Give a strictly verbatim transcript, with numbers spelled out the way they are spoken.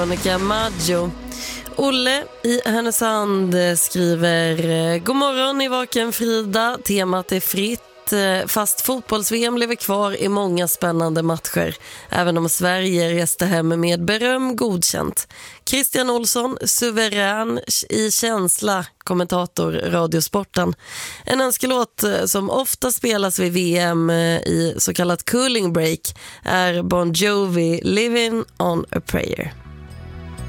Monica Maggio. Olle i Härnösand skriver: God morgon i Vaken Frida. Temat är fritt. Fast fotbolls-V M lever kvar i många spännande matcher, även om Sverige reste hem med beröm godkänt. Christian Olsson, suverän i känsla, kommentator Radiosporten. En önskelåt som ofta spelas vid V M i så kallat cooling break är Bon Jovi, Living on a Prayer.